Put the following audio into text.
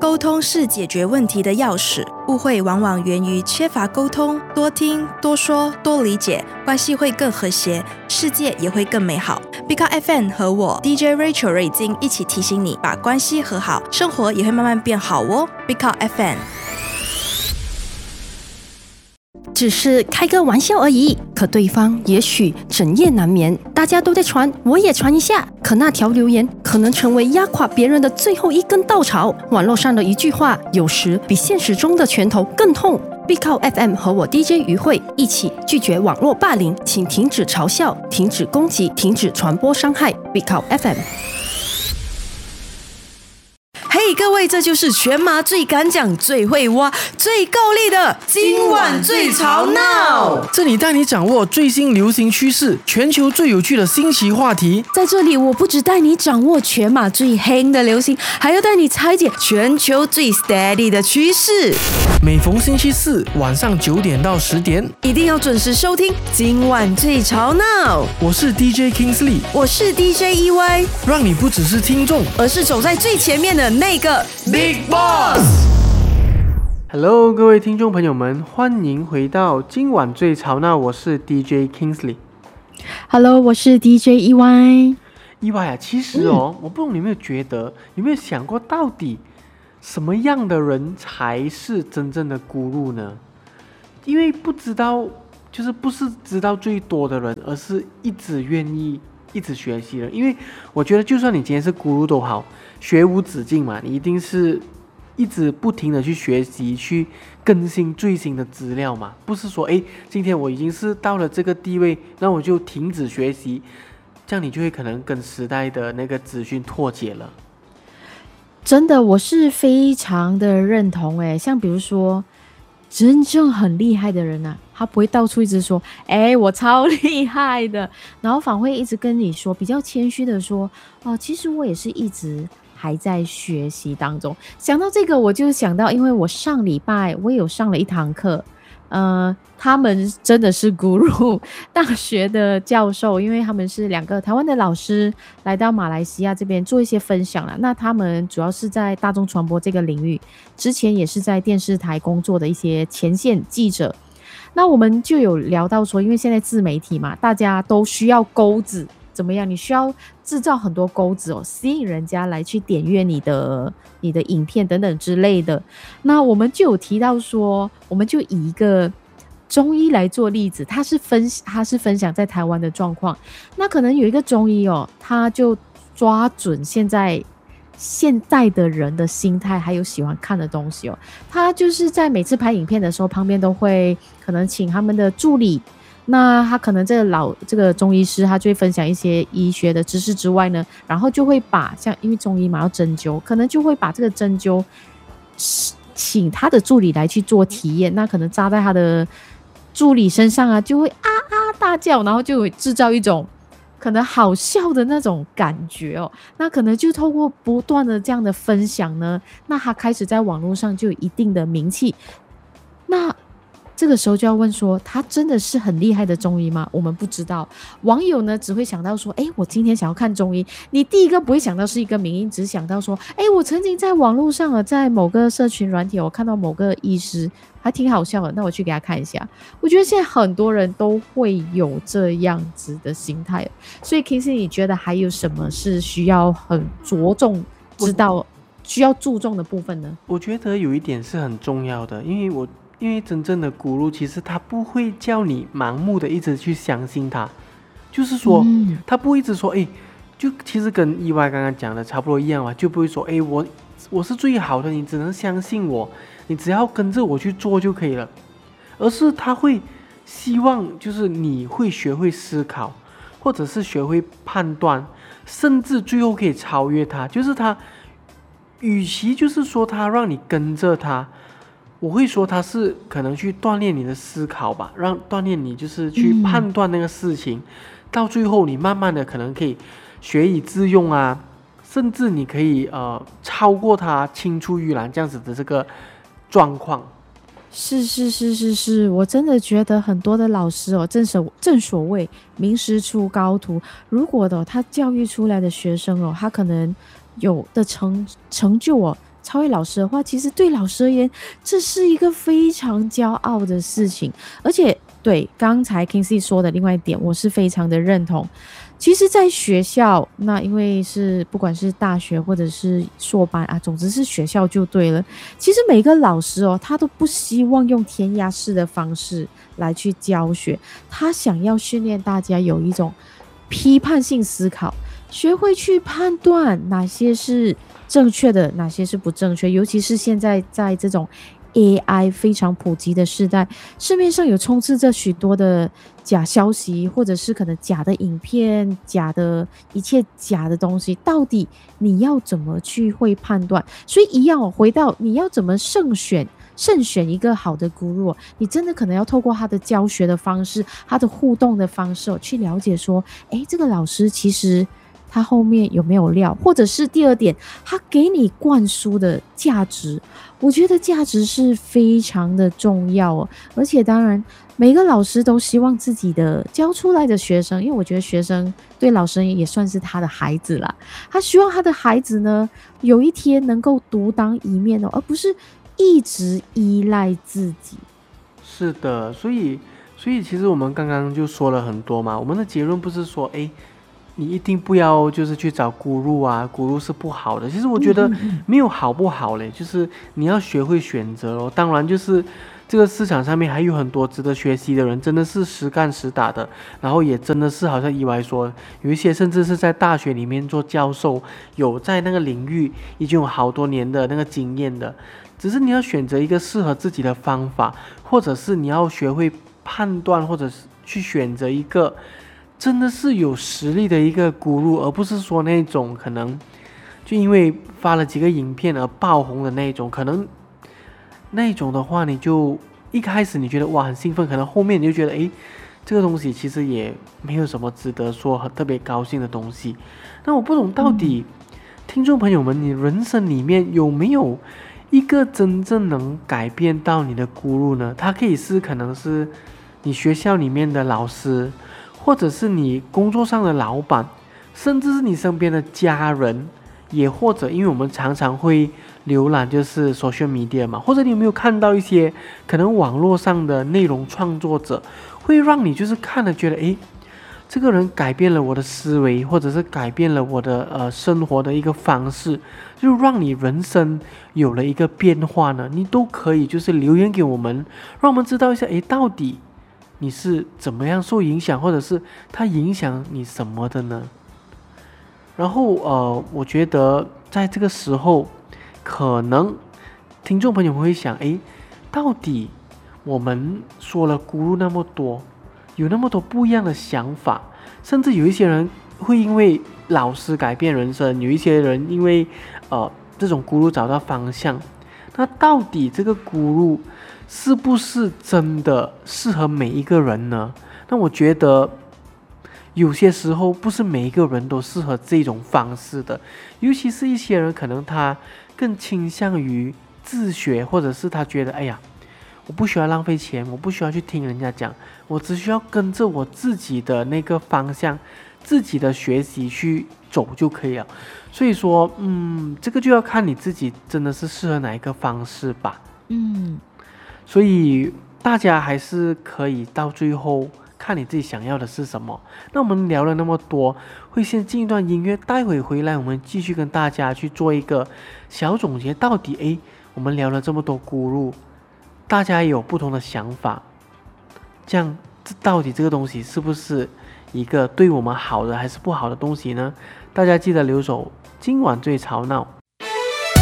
沟通是解决问题的钥匙，误会往往源于缺乏沟通，多听、多说、多理解，关系会更和谐，世界也会更美好。Big Up FM 和我 DJ Rachel 瑞金一起提醒你，把关系和好，生活也会慢慢变好哦。Big Up FM。 只是开个玩笑而已，可对方也许整夜难眠。大家都在传，我也传一下。可那条留言可能成为压垮别人的最后一根稻草。网络上的一句话，有时比现实中的拳头更痛。Big Up FM 和我 DJ 于慧一起拒绝网络霸凌，请停止嘲笑，停止攻击，停止传播伤害。Big Up FM。 嘿，各位，这就是全马最敢讲、最会挖、最够力的今晚最吵闹。 这里带你掌握最新流行趋势，全球最有趣的新奇话题。 在这里，我不只带你掌握全马最黑的流行，还要带你拆解全球最 steady 的趋势。 每逢星期四晚上9点到10点， 一定要准时收听今晚最吵闹。 我是 DJ Kingsley， 我是 DJ EY， 让你不只是听众， 而是走在最前面的那个 Big Boss。Hello， 各位听众朋友们，欢迎回到今晚最吵闹。我是 DJ Kingsley。Hello， 我是 DJ EY。 EY 啊，其实我不懂你有没有觉得，有没有想过，到底什么样的人才是真正的guru呢？因为不知道，就是不是知道最多的人，而是一直愿意一直学习的。因为我觉得，就算你今天是guru都好，学无止境嘛，你一定是一直不停的去学习，去更新最新的资料嘛。不是说，今天我已经是到了这个地位，那我就停止学习，这样你就会可能跟时代的那个资讯脱节了。 真的，我是非常的认同像比如说真正很厉害的人啊，他不会到处一直说我超厉害的，然后反而会一直跟你说，比较谦虚的说其实我也是一直还在学习当中。想到这个，我就想到，因为我上礼拜我有上了一堂课，他们真的是guru大学的教授，因为他们是2个台湾的老师来到马来西亚这边做一些分享啦。那他们主要是在大众传播这个领域，之前也是在电视台工作的一些前线记者。那我们就有聊到说，因为现在自媒体嘛，大家都需要钩子，怎么样？你需要制造很多钩子吸引人家来去点阅你的影片等等之类的。那我们就有提到说，我们就以一个中医来做例子，他是分享在台湾的状况。那可能有一个中医他就抓准现代的人的心态，还有喜欢看的东西他就是在每次拍影片的时候，旁边都会可能请他们的助理。那他可能这个中医师，他就会分享一些医学的知识之外呢，然后就会把因为中医嘛要针灸，可能就会把这个针灸请他的助理来去做体验。那可能扎在他的助理身上啊，就会大叫，然后就会制造一种可能好笑的那种感觉那可能就透过不断的这样的分享呢，那他开始在网络上就有一定的名气。那这个时候就要问说，他真的是很厉害的中医吗？我们不知道。网友呢只会想到说，我今天想要看中医，你第一个不会想到是一个名医，只想到说，我曾经在网络上在某个社群软体我看到某个医师还挺好笑的，那我去给他看一下。我觉得现在很多人都会有这样子的心态，所以 Kingsley 你觉得还有什么是需要很着重知道需要注重的部分呢？ 我觉得有一点是很重要的，因为真正的guru其实他不会叫你盲目的一直去相信他，就是说他不会一直说就其实跟EY刚刚讲的差不多一样嘛，就不会说我是最好的，你只能相信我，你只要跟着我去做就可以了。而是他会希望就是你会学会思考，或者是学会判断，甚至最后可以超越他。就是他与其就是说他让你跟着他，我会说他是可能去锻炼你的思考吧，锻炼你就是去判断那个事情，到最后你慢慢的可能可以学以致用啊，甚至你可以超过他，青出于蓝这样子的这个状况。 是，我真的觉得很多的老师正所谓名师出高徒，如果他教育出来的学生他可能有的成就超越老师的话，其实对老师而言，这是一个非常骄傲的事情。而且对刚才 Kingsley 说的另外一点，我是非常的认同。其实在学校，那因为是不管是大学或者是硕班啊，总之是学校就对了。其实每个老师哦，他都不希望用填鸭式的方式来去教学，他想要训练大家有一种批判性思考，学会去判断哪些是正确的，哪些是不正确。尤其是现在在这种 AI 非常普及的时代，市面上有充斥着许多的假消息，或者是可能假的影片、假的一切假的东西，到底你要怎么去会判断？所以一样回到你要怎么慎选一个好的guru，你真的可能要透过他的教学的方式，他的互动的方式去了解说，这个老师其实他后面有没有料，或者是第二点，他给你灌输的价值，我觉得价值是非常的重要哦。而且当然每个老师都希望自己的教出来的学生，因为我觉得学生对老师也算是他的孩子啦，他希望他的孩子呢有一天能够独当一面哦，而不是一直依赖自己。 是的，所以其实我们刚刚就说了很多嘛，我们的结论不是说你一定不要就是去找guru啊，guru是不好的。其实我觉得没有好不好嘞，就是你要学会选择咯。当然就是这个市场上面还有很多值得学习的人，真的是实干实打的，然后也真的是好像意外说，有一些甚至是在大学里面做教授，有在那个领域已经有好多年的那个经验的。只是你要选择一个适合自己的方法，或者是你要学会判断，或者是去选择一个真的是有实力的一个guru，而不是说那种可能就因为发了几个影片而爆红的那种。可能那种的话，你就一开始你觉得哇很兴奋，可能后面你就觉得这个东西其实也没有什么值得说很特别高兴的东西。那我不懂到底听众朋友们，你人生里面有没有一个真正能改变到你的guru呢？他可以是可能是你学校里面的老师，或者是你工作上的老板，甚至是你身边的家人，也或者因为我们常常会浏览就是 social media 嘛，或者你有没有看到一些可能网络上的内容创作者，会让你就是看了觉得这个人改变了我的思维，或者是改变了我的生活的一个方式，就让你人生有了一个变化呢？你都可以就是留言给我们，让我们知道一下到底你是怎么样受影响，或者是它影响你什么的呢？然后我觉得在这个时候，可能听众朋友们会想，到底我们说了guru那么多，有那么多不一样的想法，甚至有一些人会因为老师改变人生，有一些人因为这种guru找到方向。那到底这个guru是不是真的适合每一个人呢？那我觉得有些时候不是每一个人都适合这种方式的，尤其是一些人可能他更倾向于自学，或者是他觉得我不需要浪费钱，我不需要去听人家讲，我只需要跟着我自己的那个方向，自己的学习去走就可以了。所以说这个就要看你自己真的是适合哪一个方式吧。所以大家还是可以到最后看你自己想要的是什么。那我们聊了那么多，会先进一段音乐，待会回来我们继续跟大家去做一个小总结，到底我们聊了这么多guru，大家也有不同的想法，这样到底这个东西是不是一个对我们好的还是不好的东西呢？大家记得留守今晚最吵闹。